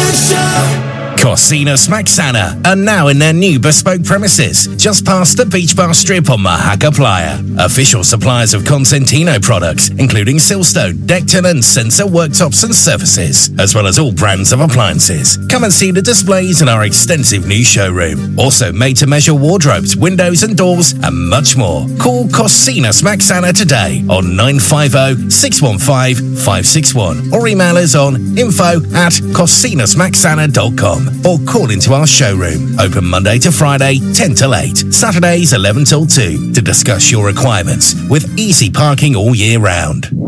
Cocinas Maxana are now in their new bespoke premises, just past the Beach Bar Strip on Mahaka Playa. Official suppliers of Consentino products, including Silstone, Decton and Sensor worktops and surfaces, as well as all brands of appliances. Come and see the displays in our extensive new showroom. Also made-to-measure wardrobes, windows and doors, and much more. Call Cocinas Maxana today on 950 615 561 or email us on info@cocinasmaxana.com. Or call into our showroom. Open Monday to Friday, 10 till 8. Saturdays, 11 till 2. To discuss your requirements with easy parking all year round.